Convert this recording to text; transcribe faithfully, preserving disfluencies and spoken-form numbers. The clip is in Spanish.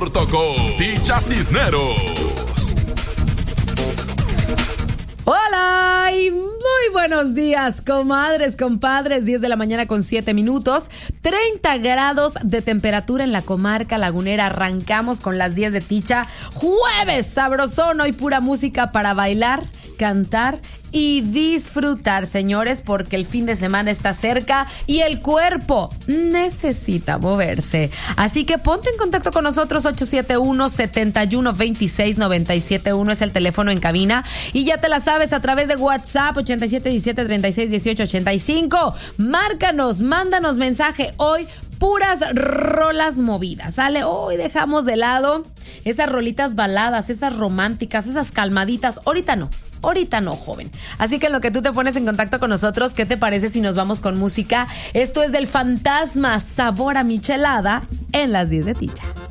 corto con Ticha Cisneros. Hola y muy buenos días, comadres, compadres. diez de la mañana con siete minutos, treinta grados de temperatura en la comarca lagunera. Arrancamos con las diez de Ticha. Jueves sabrosón, hoy pura música para bailar, cantar y disfrutar, señores, porque el fin de semana está cerca y el cuerpo necesita moverse. Así que ponte en contacto con nosotros. Ocho siete uno, siete uno, dos seis, nueve siete uno es el teléfono en cabina. Y ya te la sabes, a través de WhatsApp, ochenta y siete, diecisiete, treinta y seis, dieciocho, ochenta y cinco. Márcanos, mándanos mensaje. Hoy puras rolas movidas, ¿sale? Hoy dejamos de lado esas rolitas baladas, esas románticas, esas calmaditas. Ahorita no. Ahorita no, joven. Así que en lo que tú te pones en contacto con nosotros, ¿qué te parece si nos vamos con música? Esto es del Fantasma, Sabor a Michelada, en las diez de Ticha.